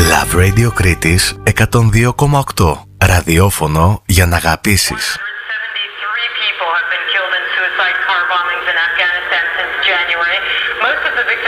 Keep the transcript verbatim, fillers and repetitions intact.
Love Radio Κρήτης εκατόν δύο κόμμα οκτώ. Ραδιόφωνο για να αγαπήσεις. people have been killed in suicide car bombings in Afghanistan since January. Most of the victims